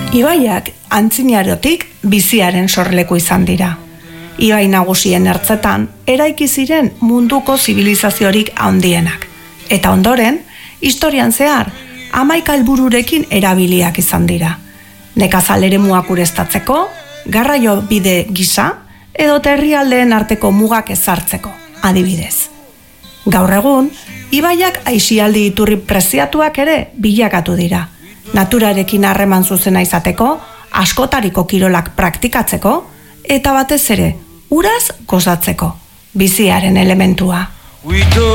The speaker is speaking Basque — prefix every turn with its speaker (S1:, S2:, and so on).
S1: Ibaiak antzinarotik biziaren sorleku izan dira. Ibai nagusien ertzetan eraiki ziren munduko zibilizaziorik handienak. Eta ondoren, historian zehar, 11 helbururekin erabiliak izan dira. Nekazal eremuak ureztatzeko, garraio bide gisa, edo herrialdeen arteko mugak ezartzeko, adibidez. Gaur egun, ibaiak aisialdi iturri preziatuak ere bilakatu dira. Naturarekin harreman zuzena izateko, askotariko kirolak praktikatzeko, eta batez ere, uraz gozatzeko, biziaren elementua.